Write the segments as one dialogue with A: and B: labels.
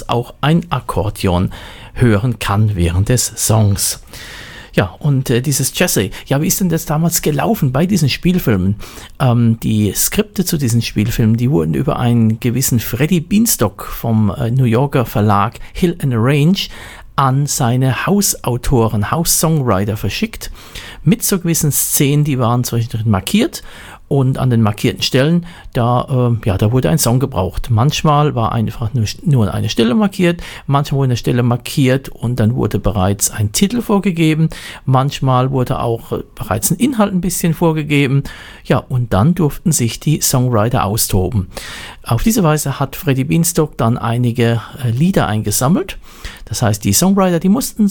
A: auch ein Akkordeon hören kann während des Songs. Ja, und dieses Jesse, ja, wie ist denn das damals gelaufen bei diesen Spielfilmen? Die Skripte zu diesen Spielfilmen, die wurden über einen gewissen Freddie Beanstalk vom New Yorker Verlag Hill and Range an seine Hausautoren, Haussongwriter verschickt, mit so gewissen Szenen, die waren zwischendrin markiert. Und an den markierten Stellen, da wurde ein Song gebraucht. Manchmal war einfach nur eine Stelle markiert, manchmal wurde eine Stelle markiert und dann wurde bereits ein Titel vorgegeben. Manchmal wurde auch bereits ein Inhalt ein bisschen vorgegeben. Ja, und dann durften sich die Songwriter austoben. Auf diese Weise hat Freddie Beanstalk dann einige Lieder eingesammelt. Das heißt, die Songwriter, die mussten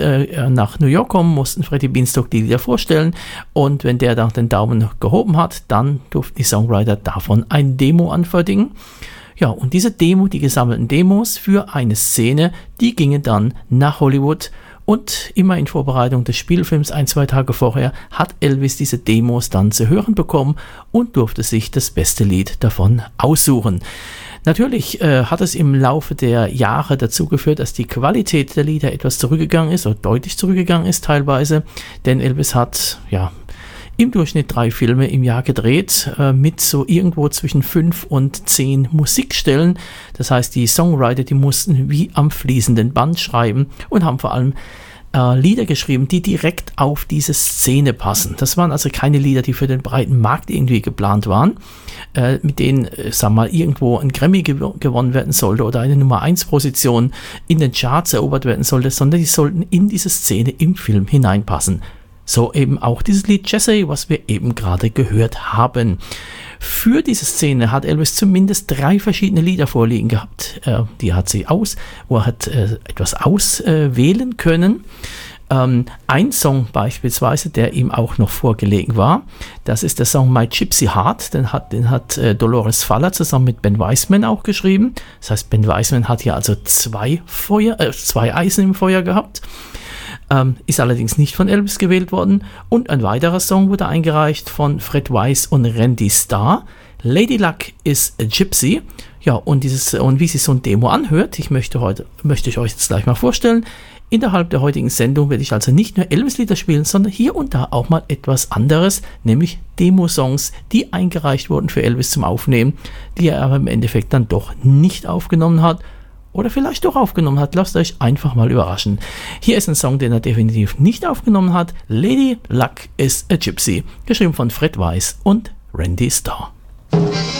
A: nach New York kommen, mussten Freddie Beanstalk die Lieder vorstellen und wenn der dann den Daumen gehoben hat, dann durften die Songwriter davon ein Demo anfertigen. Ja, und diese die gesammelten Demos für eine Szene, die gingen dann nach Hollywood und immer in Vorbereitung des Spielfilms 1-2 Tage vorher hat Elvis diese Demos dann zu hören bekommen und durfte sich das beste Lied davon aussuchen. Natürlich hat es im Laufe der Jahre dazu geführt, dass die Qualität der Lieder etwas zurückgegangen ist oder deutlich zurückgegangen ist teilweise, denn Elvis hat im Durchschnitt 3 Filme im Jahr gedreht, mit so irgendwo zwischen 5 und 10 Musikstellen. Das heißt, die Songwriter, die mussten wie am fließenden Band schreiben und haben vor allem Lieder geschrieben, die direkt auf diese Szene passen. Das waren also keine Lieder, die für den breiten Markt irgendwie geplant waren, mit denen, irgendwo ein Grammy gewonnen werden sollte oder eine Nummer 1 Position in den Charts erobert werden sollte, sondern die sollten in diese Szene im Film hineinpassen. So eben auch dieses Lied Jesse, was wir eben gerade gehört haben. Für diese Szene hat Elvis zumindest 3 verschiedene Lieder vorliegen gehabt. Die hat wo er hat etwas auswählen können. Ein Song beispielsweise, der ihm auch noch vorgelegen war, das ist der Song My Gypsy Heart. Den hat Dolores Faller zusammen mit Ben Weisman auch geschrieben. Das heißt, Ben Weisman hat hier also 2 Eisen im Feuer gehabt. Ist allerdings nicht von Elvis gewählt worden. Und ein weiterer Song wurde eingereicht von Fred Weiss und Randy Starr. Lady Luck is a Gypsy. Ja, und wie sich so ein Demo anhört, möchte ich euch jetzt gleich mal vorstellen. Innerhalb der heutigen Sendung werde ich also nicht nur Elvis-Lieder spielen, sondern hier und da auch mal etwas anderes, nämlich Demo-Songs, die eingereicht wurden für Elvis zum Aufnehmen, die er aber im Endeffekt dann doch nicht aufgenommen hat. Oder vielleicht doch aufgenommen hat. Lasst euch einfach mal überraschen. Hier ist ein Song, den er definitiv nicht aufgenommen hat. Lady Luck is a Gypsy. Geschrieben von Fred Weiss und Randy Starr.